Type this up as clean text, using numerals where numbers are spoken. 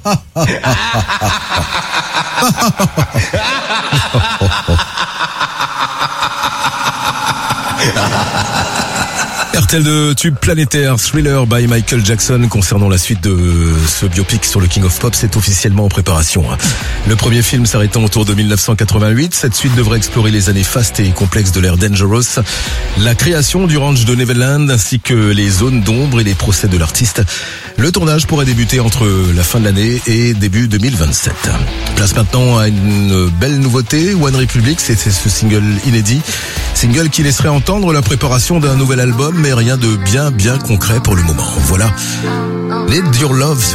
RTL de tube planétaire, Thriller by Michael Jackson. Concernant la suite de ce biopic sur le King of Pop, c'est officiellement en préparation. Le premier film s'arrêtant autour de 1988, cette suite devrait explorer les années fastes et complexes de l'ère Dangerous, la création du ranch de Neverland ainsi que les zones d'ombre et les procès de l'artiste. Le tournage pourrait débuter entre la fin de l'année et début 2027. Place maintenant à une belle nouveauté, One Republic, c'est ce single inédit. Single qui laisserait entendre la préparation d'un nouvel album, mais rien de bien concret pour le moment. Voilà. Need Your Love.